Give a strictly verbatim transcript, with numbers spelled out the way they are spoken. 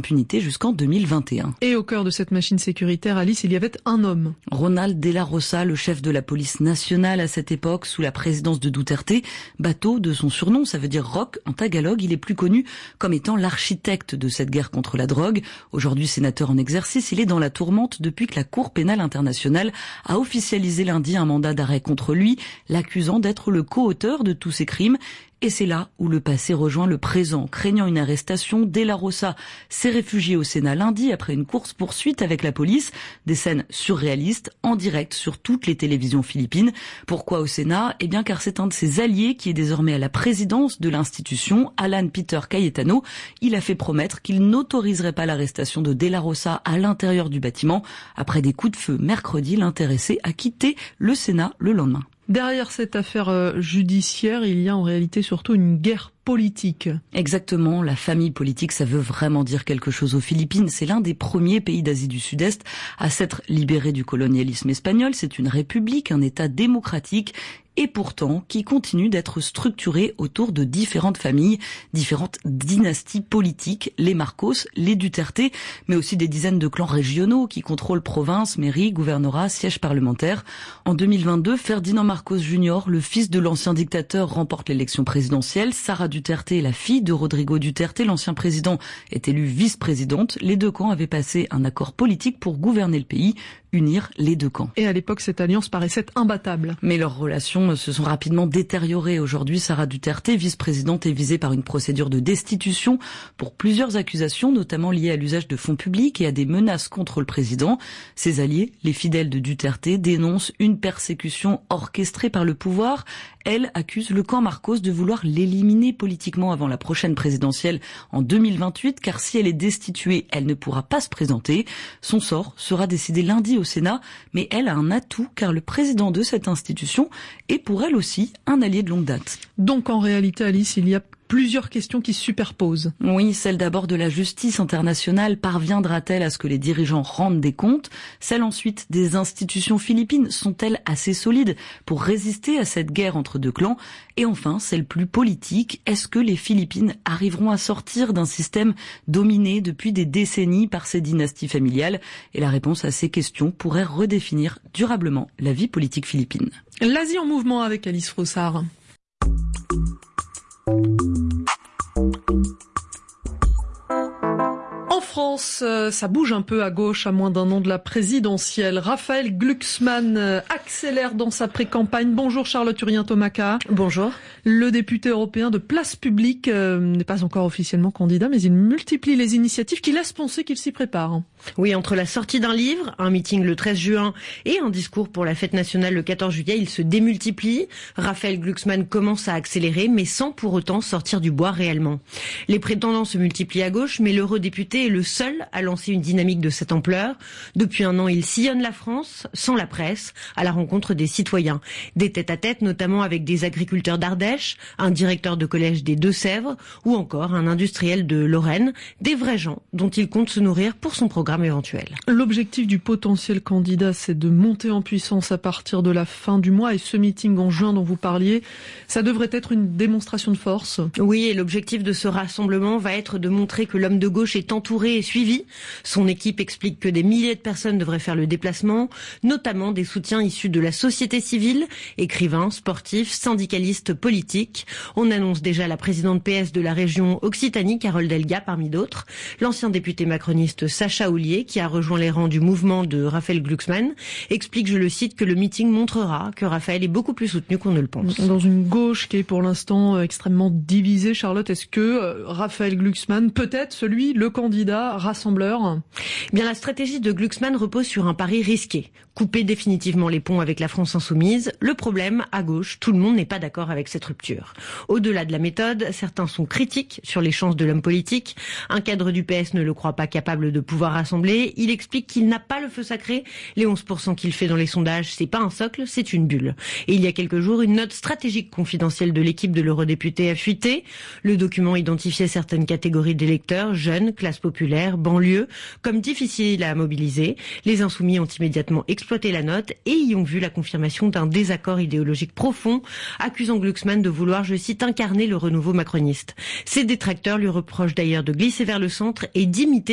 impunité jusqu'en deux mille vingt et un. Et au cœur de cette machine sécuritaire, Alice, il y avait un homme. Ronald de la Rosa, le chef de la police nationale à cette époque, sous la présidence de Duterte. Bateau de son surnom, ça veut dire roc en tagalog. Il est plus connu comme étant l'architecte de cette guerre contre la drogue. Aujourd'hui sénateur en exercice, il est dans la tourmente depuis que la Cour pénale internationale a officialisé lundi un mandat d'arrêt contre lui, l'accusant d'être le co-auteur de tous ces crimes. Et c'est là où le passé rejoint le présent. Craignant une arrestation, De la Rosa s'est réfugié au Sénat lundi après une course-poursuite avec la police. Des scènes surréalistes en direct sur toutes les télévisions philippines. Pourquoi au Sénat ? Eh bien car c'est un de ses alliés qui est désormais à la présidence de l'institution, Alan Peter Cayetano. Il a fait promettre qu'il n'autoriserait pas l'arrestation de De la Rosa à l'intérieur du bâtiment. Après des coups de feu mercredi, l'intéressé a quitté le Sénat le lendemain. Derrière cette affaire judiciaire, il y a en réalité surtout une guerre politique. Exactement, la famille politique, ça veut vraiment dire quelque chose aux Philippines. C'est l'un des premiers pays d'Asie du Sud-Est à s'être libéré du colonialisme espagnol. C'est une république, un État démocratique, et pourtant qui continue d'être structuré autour de différentes familles, différentes dynasties politiques, les Marcos, les Duterte, mais aussi des dizaines de clans régionaux qui contrôlent provinces, mairies, gouvernorats, sièges parlementaires. En deux mille vingt-deux, Ferdinand Marcos junior, le fils de l'ancien dictateur, remporte l'élection présidentielle. Sara Duterte, la fille de Rodrigo Duterte, l'ancien président, est élue vice-présidente. Les deux camps avaient passé un accord politique pour gouverner le pays, unir les deux camps. Et à l'époque, cette alliance paraissait imbattable. Mais leurs relations se sont rapidement détériorées. Aujourd'hui, Sara Duterte, vice-présidente, est visée par une procédure de destitution pour plusieurs accusations, notamment liées à l'usage de fonds publics et à des menaces contre le président. Ses alliés, les fidèles de Duterte, dénoncent une persécution orchestrée par le pouvoir. Elle accuse le camp Marcos de vouloir l'éliminer politiquement avant la prochaine présidentielle en deux mille vingt-huit, car si elle est destituée, elle ne pourra pas se présenter. Son sort sera décidé lundi au Sénat, mais elle a un atout, car le président de cette institution est pour elle aussi un allié de longue date. Donc en réalité, Alice, il y a plusieurs questions qui se superposent. Oui, celle d'abord de la justice internationale. Parviendra-t-elle à ce que les dirigeants rendent des comptes ? Celle ensuite des institutions philippines. Sont-elles assez solides pour résister à cette guerre entre deux clans ? Et enfin, celle plus politique. Est-ce que les Philippines arriveront à sortir d'un système dominé depuis des décennies par ces dynasties familiales ? Et la réponse à ces questions pourrait redéfinir durablement la vie politique philippine. L'Asie en mouvement avec Alice Frossard. En France, ça bouge un peu à gauche à moins d'un an de la présidentielle. Raphaël Glucksmann accélère dans sa pré-campagne. Bonjour Charlotte Urien-Tomaka. Bonjour. Le député européen de Place Publique euh, n'est pas encore officiellement candidat, mais il multiplie les initiatives qui laissent penser qu'il s'y prépare. Oui, entre la sortie d'un livre, un meeting le treize juin et un discours pour la fête nationale le quatorze juillet, il se démultiplie. Raphaël Glucksmann commence à accélérer, mais sans pour autant sortir du bois réellement. Les prétendants se multiplient à gauche, mais l'eurodéputé est le seul à lancer une dynamique de cette ampleur. Depuis un an, il sillonne la France, sans la presse, à la rencontre des citoyens. Des tête-à-tête, notamment avec des agriculteurs d'Ardèche, un directeur de collège des Deux-Sèvres, ou encore un industriel de Lorraine. Des vrais gens dont il compte se nourrir pour son programme éventuel. L'objectif du potentiel candidat, c'est de monter en puissance à partir de la fin du mois. Et ce meeting en juin dont vous parliez, ça devrait être une démonstration de force. Oui, et l'objectif de ce rassemblement va être de montrer que l'homme de gauche est entouré et suivi. Son équipe explique que des milliers de personnes devraient faire le déplacement, notamment des soutiens issus de la société civile, écrivains, sportifs, syndicalistes, politiques. On annonce déjà la présidente P S de la région Occitanie, Carole Delga, parmi d'autres. L'ancien député macroniste Sacha Houlié, qui a rejoint les rangs du mouvement de Raphaël Glucksmann, explique, je le cite, que le meeting montrera que Raphaël est beaucoup plus soutenu qu'on ne le pense. Dans une gauche qui est pour l'instant extrêmement divisée, Charlotte, est-ce que Raphaël Glucksmann peut être celui, le candidat rassembleur ? Bien, la stratégie de Glucksmann repose sur un pari risqué. Couper définitivement les ponts avec la France insoumise. Le problème, à gauche, tout le monde n'est pas d'accord avec cette rupture. Au-delà de la méthode, certains sont critiques sur les chances de l'homme politique. Un cadre du P S ne le croit pas capable de pouvoir rassembler. Il explique qu'il n'a pas le feu sacré. Les onze pour cent qu'il fait dans les sondages, c'est pas un socle, c'est une bulle. Et il y a quelques jours, une note stratégique confidentielle de l'équipe de l'eurodéputé a fuité. Le document identifiait certaines catégories d'électeurs, jeunes, classe populaire, banlieue, comme difficiles à mobiliser. Les insoumis ont immédiatement exploité la note et y ont vu la confirmation d'un désaccord idéologique profond, accusant Glucksmann de vouloir, je cite, incarner le renouveau macroniste. Ses détracteurs lui reprochent d'ailleurs de glisser vers le centre et d'imiter